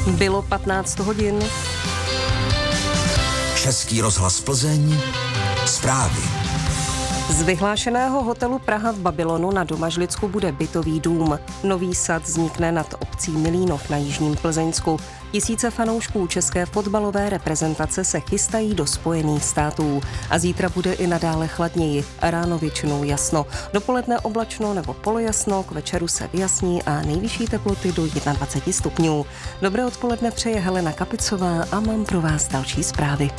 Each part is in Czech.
Bylo 15 hodin. Český rozhlas Plzeň. Zprávy. Z vyhlášeného hotelu Praha v Babylonu na Domažlicku bude bytový dům. Nový sad vznikne nad obcí Milínov na jižním Plzeňsku. Tisíce fanoušků české fotbalové reprezentace se chystají do Spojených států. A zítra bude i nadále chladněji. Ráno většinou jasno. Dopoledne oblačno nebo polojasno, k večeru se vyjasní a nejvyšší teploty do 21 stupňů. Dobré odpoledne přeje Helena Kapicová a mám pro vás další zprávy.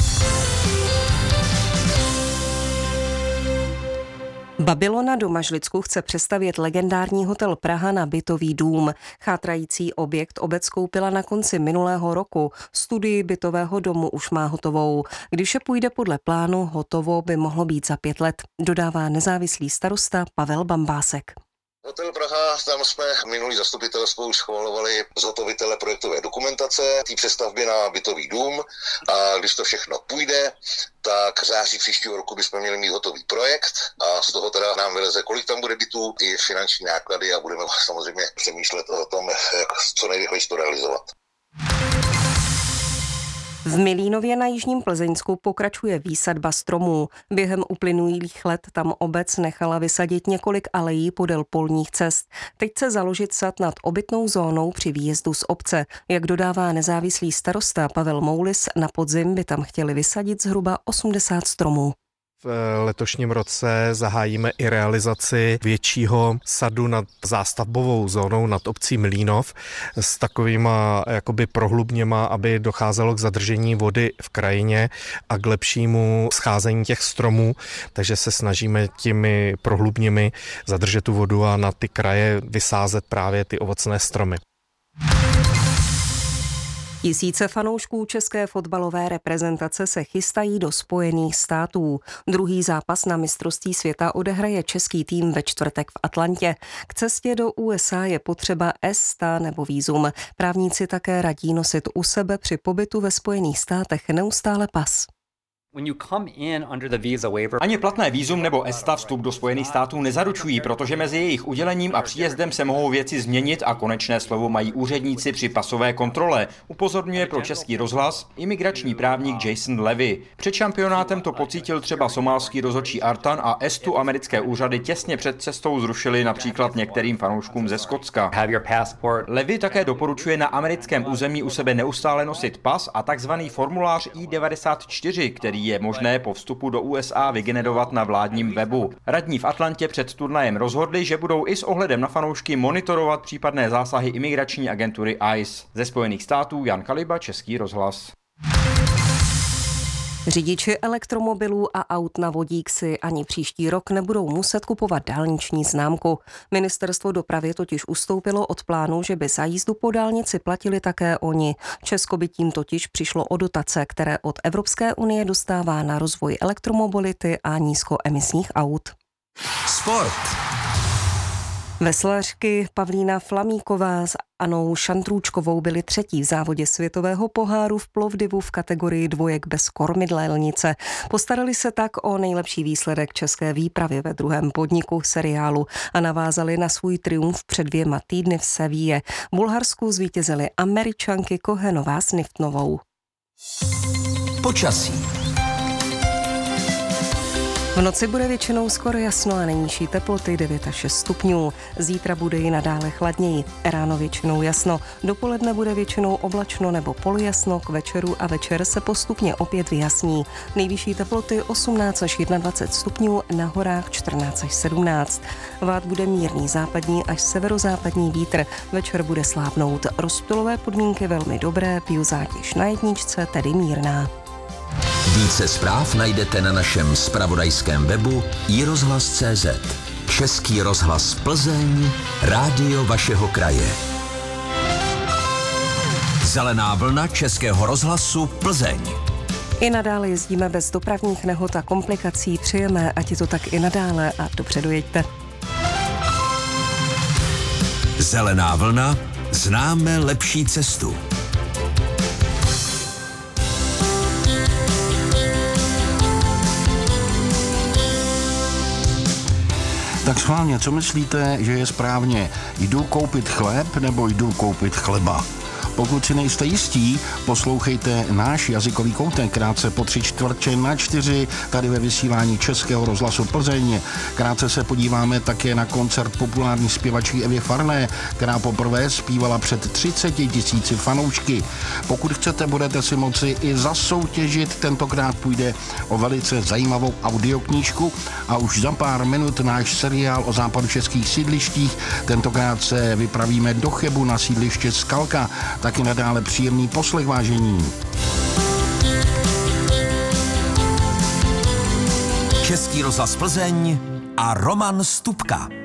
Babylon na Domažlicku chce přestavět legendární hotel Praha na bytový dům. Chátrající objekt obec koupila na konci minulého roku. Studii bytového domu už má hotovou. Když je půjde podle plánu, hotovo by mohlo být za 5 let, dodává nezávislý starosta Pavel Bambásek. Hotel Praha, tam jsme minulý zastupitelstvo už schvalovali zhotovitele projektové dokumentace té přestavby na bytový dům a když to všechno půjde, tak v září příštího roku bychom měli mít hotový projekt a z toho teda nám vyleze, kolik tam bude bytů, i finanční náklady a budeme samozřejmě přemýšlet o tom, jak co nejrychleji to realizovat. V Milínově na jižním Plzeňsku pokračuje výsadba stromů. Během uplynulých let tam obec nechala vysadit několik alejí podél polních cest. Teď chce založit sad nad obytnou zónou při výjezdu z obce. Jak dodává nezávislý starosta Pavel Moulis, na podzim by tam chtěli vysadit zhruba 80 stromů. V letošním roce zahájíme i realizaci většího sadu nad zástavbovou zónou nad obcí Milínov s takovýma jakoby prohlubněma, aby docházelo k zadržení vody v krajině a k lepšímu scházení těch stromů, takže se snažíme těmi prohlubněmi zadržet tu vodu a na ty kraje vysázet právě ty ovocné stromy. Tisíce fanoušků české fotbalové reprezentace se chystají do Spojených států. Druhý zápas na mistrovství světa odehraje český tým ve čtvrtek v Atlantě. K cestě do USA je potřeba ESTA nebo vízum. Právníci také radí nosit u sebe při pobytu ve Spojených státech neustále pas. Ani platné vízum nebo ESTA vstup do Spojených států nezaručují, protože mezi jejich udělením a příjezdem se mohou věci změnit a konečné slovo mají úředníci při pasové kontrole, upozorňuje pro Český rozhlas imigrační právník Jason Levy. Před šampionátem to pocítil třeba somálský rozhodčí Artan a ESTu americké úřady těsně před cestou zrušili například některým fanouškům ze Skotska. Levy také doporučuje na americkém území u sebe neustále nosit pas a takzvaný formulář I-94, který je možné po vstupu do USA vygenerovat na vládním webu. Radní v Atlantě před turnajem rozhodli, že budou i s ohledem na fanoušky monitorovat případné zásahy imigrační agentury ICE. Ze Spojených států Jan Kaliba, Český rozhlas. Řidiči elektromobilů a aut na vodík si ani příští rok nebudou muset kupovat dálniční známku. Ministerstvo dopravy totiž ustoupilo od plánu, že by za jízdu po dálnici platili také oni. Česko by tím totiž přišlo o dotace, které od Evropské unie dostává na rozvoj elektromobility a nízkoemisních aut. Sport. Veslařky Pavlína Flamíková s Anou Šantrůčkovou byly třetí v závodě světového poháru v Plovdivu v kategorii dvojek bez kormidlélnice. Postarali se tak o nejlepší výsledek české výpravy ve druhém podniku seriálu a navázali na svůj triumf před 2 týdny v Seville. V Bulharsku zvítězily Američanky Kohenová s Niftnovou. Počasí. V noci bude většinou skoro jasno a nejnižší teploty 9 až 6 stupňů. Zítra bude i nadále chladněji. Ráno většinou jasno, dopoledne bude většinou oblačno nebo polojasno, k večeru a večer se postupně opět vyjasní. Nejvyšší teploty 18 až 21 stupňů, na horách 14 až 17. Vát bude mírný západní až severozápadní vítr, večer bude slábnout. Rozptylové podmínky velmi dobré, zátěž na jedničce, tedy mírná. Více zpráv najdete na našem zpravodajském webu iRozhlas.cz. Český rozhlas Plzeň, rádio vašeho kraje. Zelená vlna Českého rozhlasu Plzeň. I nadále jezdíme bez dopravních nehod a komplikací. Přejeme, ať je to tak i nadále a dobře dojeďte. Zelená vlna, známe lepší cestu. Tak schválně, co myslíte, že je správně? Jdu koupit chléb nebo jdu koupit chleba? Pokud si nejste jistí, poslouchejte náš jazykový koutek krátce po 3/4 tady ve vysílání Českého rozhlasu Plzeň. Krátce se podíváme také na koncert populární zpěvačky Evy Farné, která poprvé zpívala před 30 000 fanoušky. Pokud chcete, budete si moci i zasoutěžit. Tentokrát půjde o velice zajímavou audioknížku a už za pár minut náš seriál o západočeských sídlištích. Tentokrát se vypravíme do Chebu na sídliště Skalka. Taky nadále příjemný poslech, vážení. Český rozhlas Plzeň a Roman Stupka.